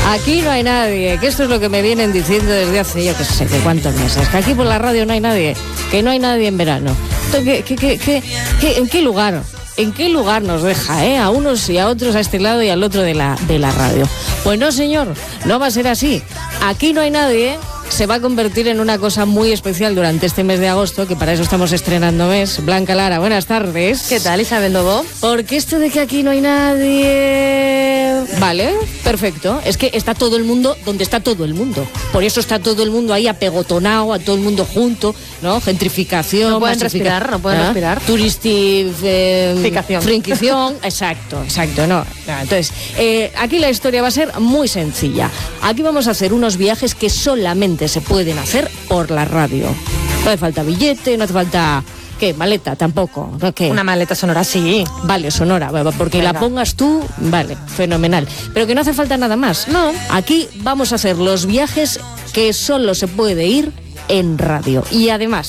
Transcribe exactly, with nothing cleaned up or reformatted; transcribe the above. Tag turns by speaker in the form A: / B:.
A: Aquí no hay nadie, que esto es lo que me vienen diciendo desde hace yo que sé de cuántos meses, que aquí por la radio no hay nadie, que no hay nadie en verano. ¿Qué, qué, qué, qué, qué, ¿En qué lugar? ¿En qué lugar nos deja, eh? A unos y a otros, a este lado y al otro de la, de la radio. Pues no, señor, no va a ser así. Aquí no hay nadie. Se va a convertir en una cosa muy especial durante este mes de agosto, que para eso estamos estrenando mes. Blanca Lara, buenas tardes.
B: ¿Qué tal, Isabel Lobo?
A: Porque esto de que aquí no hay nadie... Vale, perfecto. Es que está todo el mundo donde está todo el mundo. Por eso está todo el mundo ahí apegotonado, a todo el mundo junto, ¿no? Gentrificación...
B: No pueden
A: masifica...
B: respirar, no pueden
A: ¿Ah?
B: respirar.
A: Turistificación. Frinquición, exacto, exacto, no. no entonces, eh, aquí la historia va a ser muy sencilla. Aquí vamos a hacer unos viajes que solamente se pueden hacer por la radio. No hace falta billete, no hace falta... ¿Qué? ¿Maleta? Tampoco. ¿Qué?
B: Una maleta sonora, sí.
A: Vale, sonora, porque Venga. La pongas tú, vale, fenomenal. Pero que no hace falta nada más.
B: No.
A: Aquí vamos a hacer los viajes que solo se puede ir en radio. Y además...